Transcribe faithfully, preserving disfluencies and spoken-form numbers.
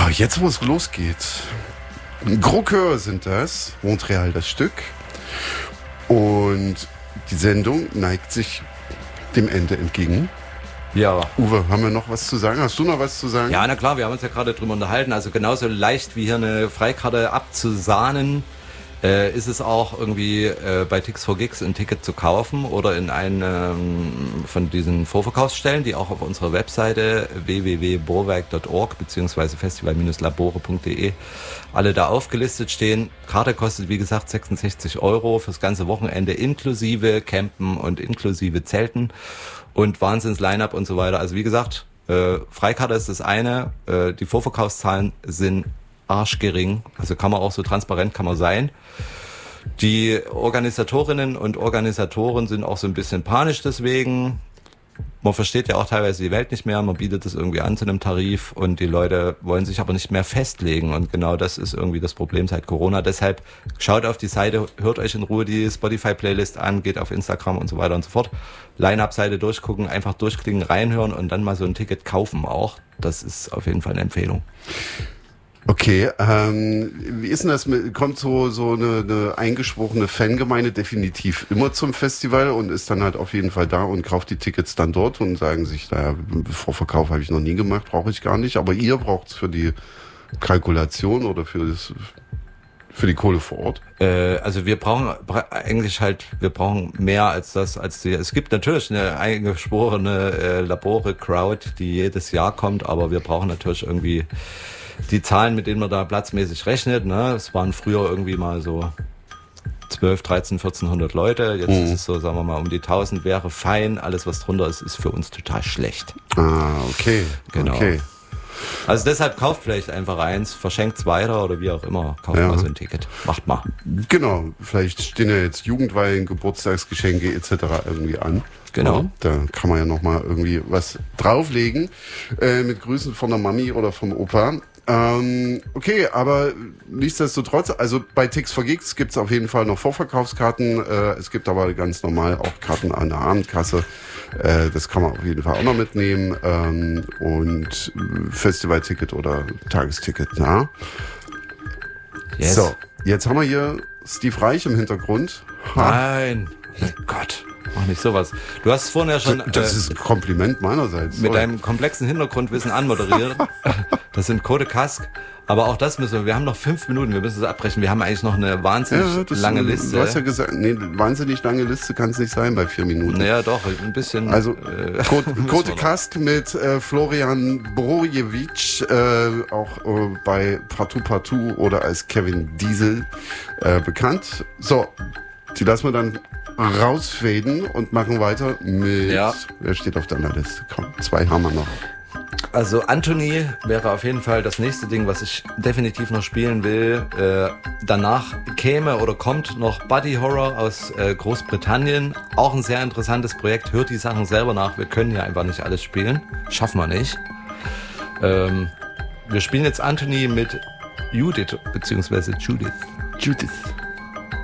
Ja, jetzt wo es losgeht. Gros Coeur sind das, Montreal das Stück. Und die Sendung neigt sich dem Ende entgegen. Ja. Uwe, haben wir noch was zu sagen? Hast du noch was zu sagen? Ja, na klar, wir haben uns ja gerade drüber unterhalten. Also genauso leicht wie hier eine Freikarte abzusahnen, äh, ist es auch irgendwie äh, bei Tix for Gigs ein Ticket zu kaufen oder in einem ähm, von diesen Vorverkaufsstellen, die auch auf unserer Webseite w w w punkt bohrwerk punkt org bzw. festival Bindestrich labore punkt de alle da aufgelistet stehen. Karte kostet, wie gesagt, sechsundsechzig Euro fürs ganze Wochenende inklusive Campen und inklusive Zelten und Wahnsinns-Line-Up und so weiter. Also wie gesagt, äh, Freikarte ist das eine, äh, die Vorverkaufszahlen sind arschgering, also kann man auch so transparent kann man sein. Die Organisatorinnen und Organisatoren sind auch so ein bisschen panisch deswegen. Man versteht ja auch teilweise die Welt nicht mehr, man bietet es irgendwie an zu einem Tarif und die Leute wollen sich aber nicht mehr festlegen und genau das ist irgendwie das Problem seit Corona. Deshalb schaut auf die Seite, hört euch in Ruhe die Spotify-Playlist an, geht auf Instagram und so weiter und so fort. Line-Up-Seite durchgucken, einfach durchklicken, reinhören und dann mal so ein Ticket kaufen auch. Das ist auf jeden Fall eine Empfehlung. Okay, ähm, wie ist denn das mit, kommt so, so eine, eine eingeschworene Fangemeinde definitiv immer zum Festival und ist dann halt auf jeden Fall da und kauft die Tickets dann dort und sagen sich, naja, Vorverkauf habe ich noch nie gemacht, brauche ich gar nicht, aber ihr braucht es für die Kalkulation oder für das, für die Kohle vor Ort? Äh, also wir brauchen eigentlich halt, wir brauchen mehr als das, als die, es gibt natürlich eine eingeschworene äh, Labore-Crowd, die jedes Jahr kommt, aber wir brauchen natürlich irgendwie die Zahlen, mit denen man da platzmäßig rechnet, ne, es waren früher irgendwie mal so zwölf, dreizehn, vierzehnhundert Leute. Jetzt mhm. ist es so, sagen wir mal, um die tausend wäre fein. Alles, was drunter ist, ist für uns total schlecht. Ah, okay. Genau. Okay. Also deshalb kauft vielleicht einfach eins, verschenkt's weiter oder wie auch immer. Kauft Ja. mal so ein Ticket. Macht mal. Genau. Vielleicht stehen ja jetzt Jugendweihen, Geburtstagsgeschenke et cetera irgendwie an. Genau. Ja, da kann man ja nochmal irgendwie was drauflegen. Äh, mit Grüßen von der Mami oder vom Opa. Ähm, okay, aber nichtsdestotrotz, also bei Tix for Gigs gibt's auf jeden Fall noch Vorverkaufskarten. Äh, es gibt aber ganz normal auch Karten an der Abendkasse. Äh, das kann man auf jeden Fall auch noch mitnehmen. Ähm, und Festivalticket oder Tagesticket, na? Yes. So, jetzt haben wir hier Steve Reich im Hintergrund. Ha. Nein. Oh Gott. Mach nicht sowas. Du hast vorhin ja schon Das äh, ist ein Kompliment meinerseits. mit Sorry. deinem komplexen Hintergrundwissen anmoderiert. Das sind Code Kask. Aber auch das müssen wir, wir haben noch fünf Minuten, wir müssen es abbrechen. Wir haben eigentlich noch eine wahnsinnig Ja, das, lange Du Liste. hast ja gesagt, nee, wahnsinnig lange Liste kann es nicht sein bei vier Minuten. Naja, doch, ein bisschen. Also, äh, Code, müssen Code wir noch. Kask mit äh, Florian Brojewitsch, äh, auch äh, bei Partout Partout oder als Kevin Diesel äh, bekannt. So, die lassen wir dann rausfaden und machen weiter mit, Ja. wer steht auf deiner Liste? Komm, zwei haben wir noch. Also Anthony wäre auf jeden Fall das nächste Ding, was ich definitiv noch spielen will. Äh, danach käme oder kommt noch Buddy Horror aus äh, Großbritannien. Auch ein sehr interessantes Projekt. Hört die Sachen selber nach. Wir können ja einfach nicht alles spielen. Schaffen wir nicht. Ähm, wir spielen jetzt Anthony mit Judith, beziehungsweise Judith. Judith.